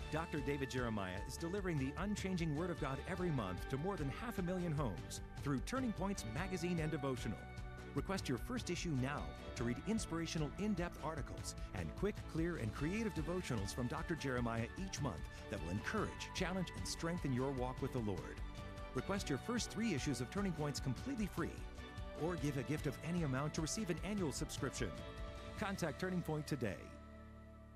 Dr. David Jeremiah is delivering the unchanging Word of God every month to more than 500,000 homes through Turning Points magazine and devotional. Request your first issue now to read inspirational, in-depth articles and quick, clear, and creative devotionals from Dr. Jeremiah each month that will encourage, challenge, and strengthen your walk with the Lord. Request your first 3 issues of Turning Points completely free, or give a gift of any amount to receive an annual subscription. Contact Turning Point today.